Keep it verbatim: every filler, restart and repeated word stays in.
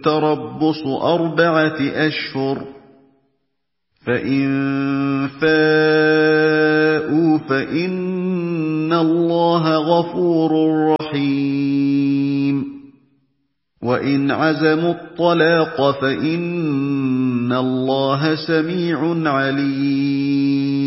تَرَبُّصُ أَرْبَعَةِ أَشْهُرٍ ۖ فَإِن فَاءُوا فَإِنَّ اللَّهَ غَفُورٌ رَّحِيمٌ وَإِنْ عَزَمُوا الطَّلَاقَ فَإِنَّ اللَّهَ سَمِيعٌ عَلِيمٌ